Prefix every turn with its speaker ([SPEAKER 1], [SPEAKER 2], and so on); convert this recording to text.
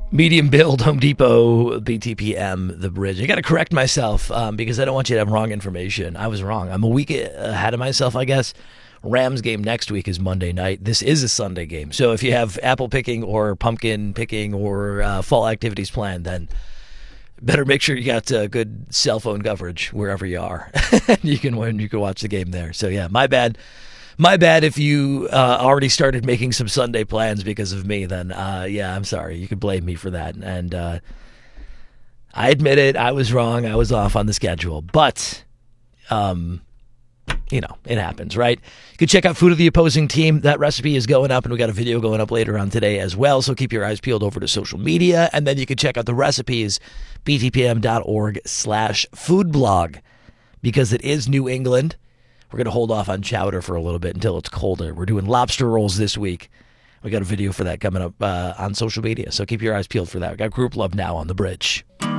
[SPEAKER 1] Medium build, Home Depot, BTPM, the bridge. I got to correct myself because I don't want you to have wrong information. I was wrong. I'm a week ahead of myself, I guess. Rams game next week is Monday night. This is a Sunday game. So if you have apple picking or pumpkin picking or fall activities planned, then better make sure you got good cell phone coverage wherever you are. you can watch the game there. So yeah, my bad. My bad if you already started making some Sunday plans because of me, then yeah, I'm sorry. You could blame me for that. And I admit it. I was wrong. I was off on the schedule. But, you know, it happens, right? You can check out Food of the Opposing Team. That recipe is going up, and we got a video going up later on today as well. So keep your eyes peeled over to social media. And then you can check out the recipes, btpm.org/foodblog, because it is New England. We're going to hold off on chowder for a little bit until it's colder. We're doing lobster rolls this week. We got a video for that coming up on social media, so keep your eyes peeled for that. We got Group Love now on the bridge.